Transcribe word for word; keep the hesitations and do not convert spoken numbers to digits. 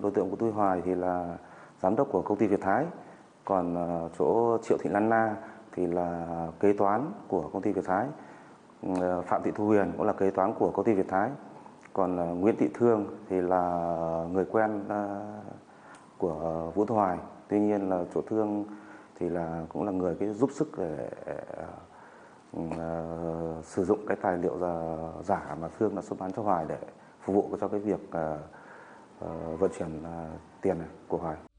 đối tượng Vũ Tú Hoài thì là giám đốc của công ty Việt Thái, còn chỗ Triệu Thị Lan Na thì là kế toán của công ty Việt Thái, Phạm Thị Thu Huyền cũng là kế toán của công ty Việt Thái, còn Nguyễn Thị Thương thì là người quen của Vũ Tú Hoài. Tuy nhiên là chỗ Thương thì là cũng là người cái giúp sức để uh, sử dụng cái tài liệu giả mà Thương đã xuất bán cho Hoài để phục vụ cho cái việc uh, uh, vận chuyển uh, tiền này của Hoài.